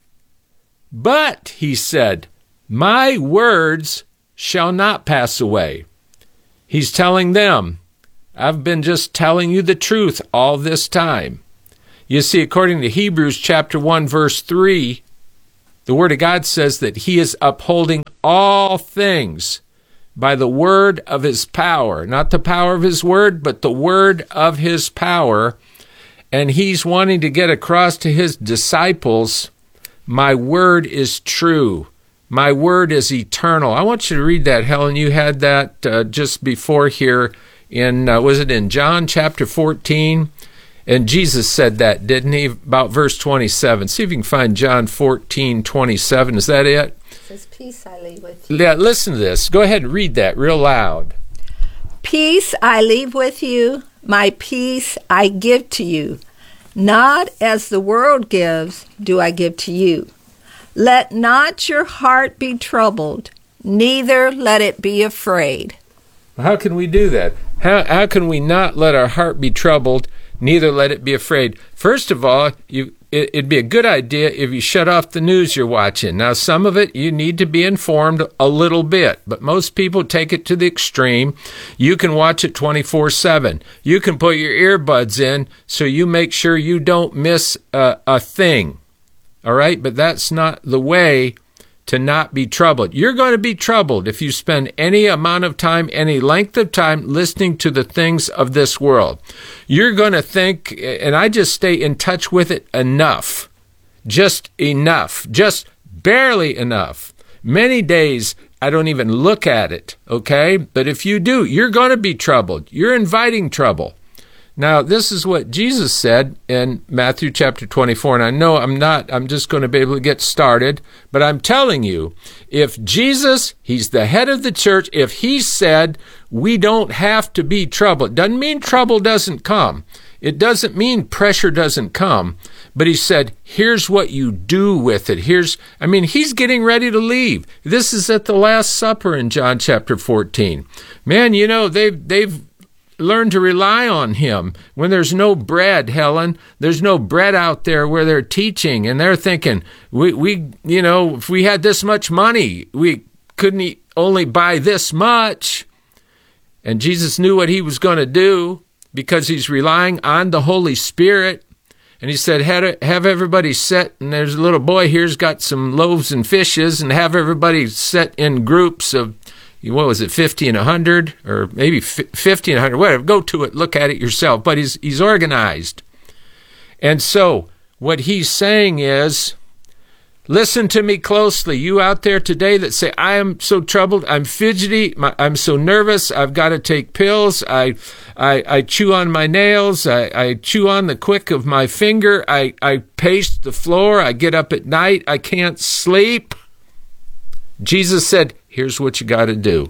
But, he said, my words shall not pass away. He's telling them, I've been just telling you the truth all this time. You see, according to Hebrews chapter 1, verse 3, the Word of God says that He is upholding all things by the word of His power. Not the power of His word, but the word of His power. And He's wanting to get across to His disciples, my word is true. My word is eternal. I want you to read that, Helen. You had that just before here in, was it in John chapter 14? And Jesus said that, didn't He? About verse 27. See if you can find John 14:27. Is that it? It says, peace I leave with you. Yeah, listen to this. Go ahead and read that real loud. Peace I leave with you, my peace I give to you. Not as the world gives, do I give to you. Let not your heart be troubled, neither let it be afraid. How can we do that? How can we not let our heart be troubled, neither let it be afraid? First of all, it'd be a good idea if you shut off the news you're watching. Now, some of it you need to be informed a little bit, but most people take it to the extreme. You can watch it 24/7. You can put your earbuds in so you make sure you don't miss a thing. All right? But that's not the way to not be troubled. You're going to be troubled if you spend any amount of time, any length of time listening to the things of this world. You're going to think, and I just stay in touch with it enough, just enough, just barely enough. Many days I don't even look at it, okay? But if you do, you're going to be troubled. You're inviting trouble. Now, this is what Jesus said in Matthew chapter 24, and I know I'm just going to be able to get started, but I'm telling you, if Jesus, He's the head of the church, if He said we don't have to be troubled, it doesn't mean trouble doesn't come. It doesn't mean pressure doesn't come, but He said, here's what you do with it. He's getting ready to leave. This is at the Last Supper in John chapter 14. Man, you know, they've learn to rely on Him. When there's no bread, Helen, there's no bread out there where they're teaching, and they're thinking, if we had this much money, we couldn't only buy this much. And Jesus knew what He was going to do because He's relying on the Holy Spirit. And He said, have everybody sit, and there's a little boy here's got some loaves and fishes, and have everybody sit in groups of, what was it, 50 and 100, or maybe 50 and 100, whatever. Go to it, look at it yourself. But he's organized. And so what He's saying is, listen to me closely. You out there today that say, I am so troubled, I'm fidgety, I'm so nervous, I've got to take pills, I chew on my nails, I chew on the quick of my finger, I pace the floor, I get up at night, I can't sleep. Jesus said, here's what you got to do.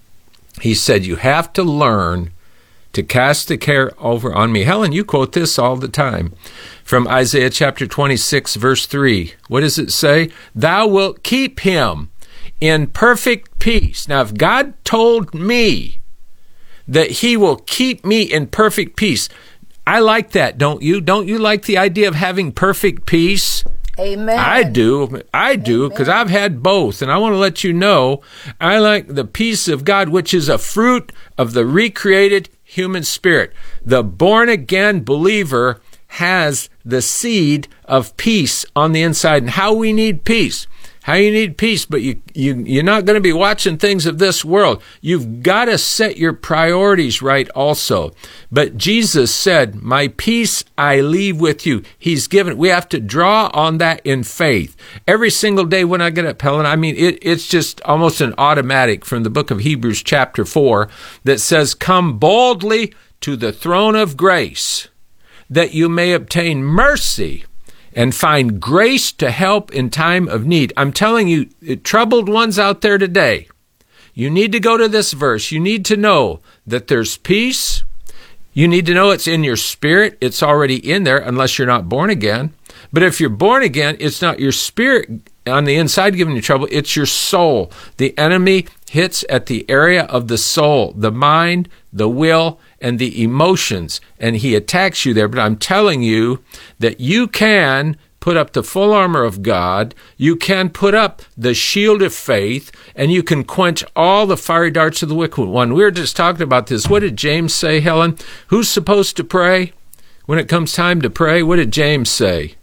He said, you have to learn to cast the care over on me. Helen, you quote this all the time from Isaiah chapter 26, verse 3. What does it say? Thou wilt keep him in perfect peace. Now, if God told me that He will keep me in perfect peace, I like that, don't you? Don't you like the idea of having perfect peace? Amen. I do, because I've had both, and I want to let you know, I like the peace of God, which is a fruit of the recreated human spirit. The born-again believer has the seed of peace on the inside, and how we need peace. How you need peace, but you're not going to be watching things of this world. You've got to set your priorities right also. But Jesus said, my peace I leave with you. He's given it. We have to draw on that in faith. Every single day when I get up, Helen, it's just almost an automatic from the book of Hebrews chapter 4 that says, come boldly to the throne of grace that you may obtain mercy and find grace to help in time of need. I'm telling you, troubled ones out there today, you need to go to this verse. You need to know that there's peace. You need to know it's in your spirit. It's already in there unless you're not born again. But if you're born again, it's not your spirit on the inside giving you trouble. It's your soul. The enemy hits at the area of the soul, the mind, the will, and the emotions, and he attacks you there. But I'm telling you that you can put up the full armor of God, you can put up the shield of faith, and you can quench all the fiery darts of the wicked one. We were just talking about this. What did James say, Helen? Who's supposed to pray? When it comes time to pray, what did James say?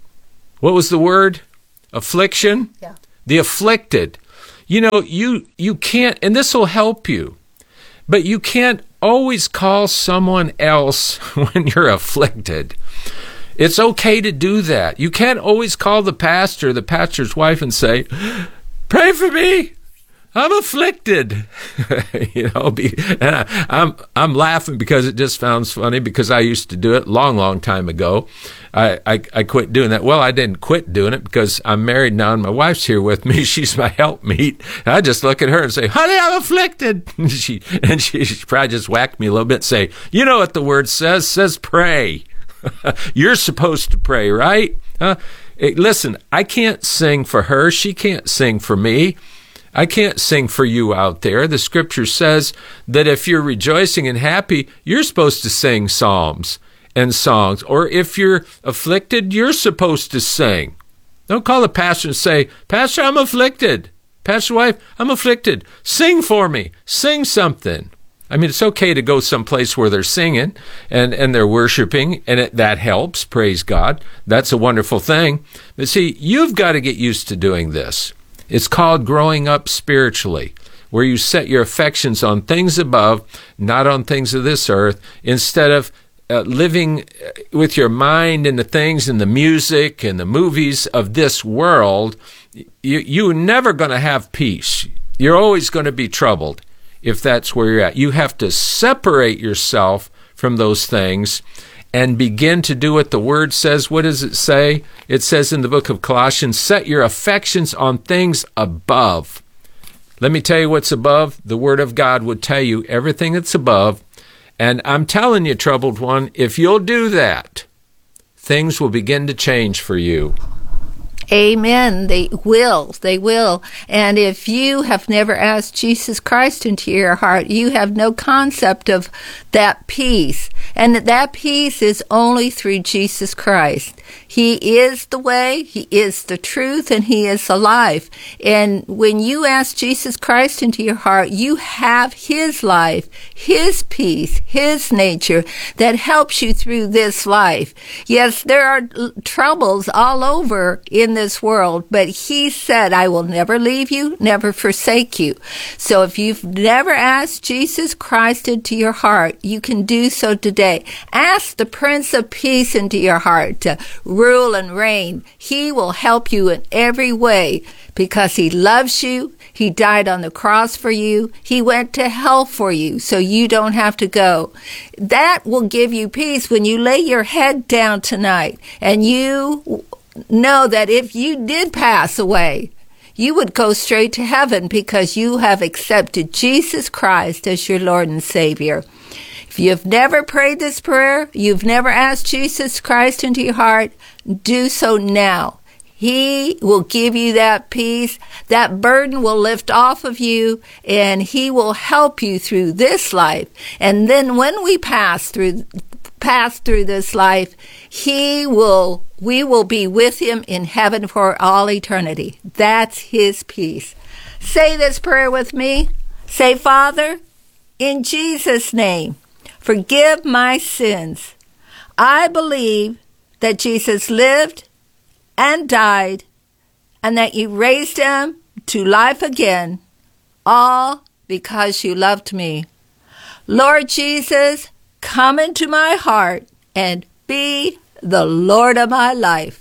What was the word? Affliction? Yeah. The afflicted. You know, you can't, and this will help you, but you can't always call someone else when you're afflicted. It's okay to do that. You can't always call the pastor, the pastor's wife, and say, "Pray for me. I'm afflicted." You know, and I'm laughing because it just sounds funny because I used to do it long time ago. I quit doing that. Well, I didn't quit doing it because I'm married now and my wife's here with me. She's my helpmeet. I just look at her and say, "Honey, I'm afflicted." And she probably just whacked me a little bit and say, "You know what the word says? It says pray." You're supposed to pray, right? Hey, listen, I can't sing for her. She can't sing for me. I can't sing for you out there. The scripture says that if you're rejoicing and happy, you're supposed to sing psalms and songs. Or if you're afflicted, you're supposed to sing. Don't call the pastor and say, "Pastor, I'm afflicted. Pastor wife, I'm afflicted. Sing for me. Sing something." I mean, it's okay to go someplace where they're singing and they're worshiping, and that helps, praise God. That's a wonderful thing. But see, you've got to get used to doing this. It's called growing up spiritually, where you set your affections on things above, not on things of this earth, instead of living with your mind in the things and the music and the movies of this world. You're never going to have peace. You're always going to be troubled. If that's where you're at, you have to separate yourself from those things and begin to do what the Word says. What does it say? It says in the book of Colossians, set your affections on things above. Let me tell you what's above. The Word of God would tell you everything that's above. And I'm telling you, troubled one, if you'll do that, things will begin to change for you. Amen. They will. They will. And if you have never asked Jesus Christ into your heart, you have no concept of that peace. And that peace is only through Jesus Christ. He is the way, He is the truth, and He is the life. And when you ask Jesus Christ into your heart, you have His life, His peace, His nature that helps you through this life. Yes, there are troubles all over in this world, but He said, "I will never leave you, never forsake you." So if you've never asked Jesus Christ into your heart, you can do so today. Ask the Prince of Peace into your heart to rule and reign. He will help you in every way because He loves you. He died on the cross for you. He went to hell for you so you don't have to go. That will give you peace when you lay your head down tonight and you know that if you did pass away, you would go straight to heaven because you have accepted Jesus Christ as your Lord and Savior. If you've never prayed this prayer, you've never asked Jesus Christ into your heart, do so now. He will give you that peace. That burden will lift off of you, and He will help you through this life. And then when we pass through this life, we will be with Him in heaven for all eternity. That's His peace. Say this prayer with me. Say, Father, in Jesus' name, forgive my sins. I believe that Jesus lived and died and that You raised Him to life again, all because You loved me. Lord Jesus, come into my heart and be the Lord of my life.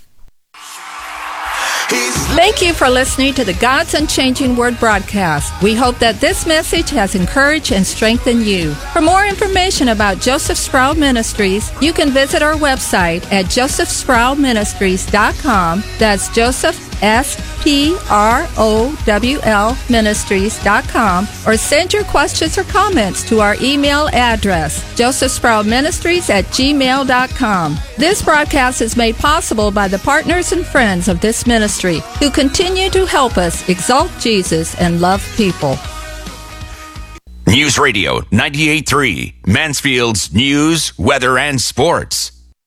Thank you for listening to the God's Unchanging Word broadcast. We hope that this message has encouraged and strengthened you. For more information about Joseph Sproul Ministries, you can visit our website at josephsproulministries.com. That's Joseph SPROWLministries.com or send your questions or comments to our email address, josephsproulministries@gmail.com. This broadcast is made possible by the partners and friends of this ministry who continue to help us exalt Jesus and love people. News Radio 98.3, Mansfield's news, weather, and sports.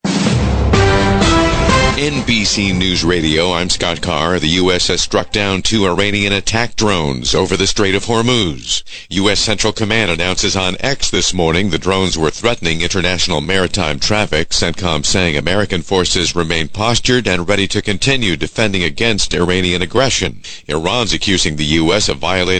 NBC News Radio, I'm Scott Carr. The U.S. has struck down 2 Iranian attack drones over the Strait of Hormuz. U.S. Central Command announces on X this morning the drones were threatening international maritime traffic. CENTCOM saying American forces remain postured and ready to continue defending against Iranian aggression. Iran's accusing the U.S. of violating